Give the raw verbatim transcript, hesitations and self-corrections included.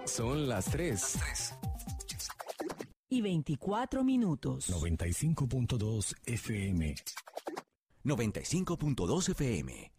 Son las tres. Y veinticuatro minutos. noventa y cinco punto dos F M. noventa y cinco punto dos F M.